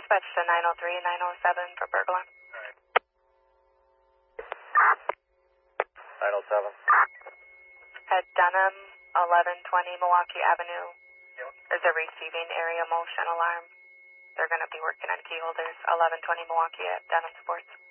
Dispatch to 903 and 907 for burglar. 907. At Dunham, 1120 Milwaukee Avenue. There's a receiving area motion alarm. They're going to be working on key holders. 1120 Milwaukee at Dunham Sports.